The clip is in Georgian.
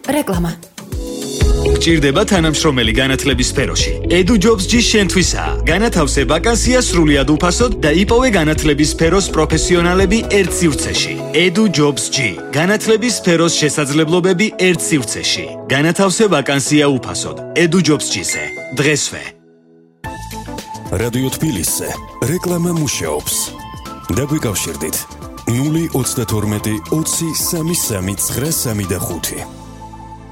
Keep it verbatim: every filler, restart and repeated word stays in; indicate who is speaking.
Speaker 1: რეკლამა.
Speaker 2: გჭირდება თანამშრომელი განათლების სფეროში. Edu Jobs G შენთვისაა. განათავსე ვაკანსია სრულიად უფასოდ და იპოვე განათლების სფეროს პროფესიონალები ერთ სივრცეში. Edu Jobs G. განათლების სფეროს შესაძლებლობები ერთ სივრცეში. განათავსე ვაკანსია უფასოდ. Edu Jobs G-ზე. დღესვე.
Speaker 3: რადიო თბილისზე რეკლამა მუშაობს. დაგვიკავშირდით. ნული ოცდათორმეტი ოცი სამი სამი ცხრა სამი და ხუთი.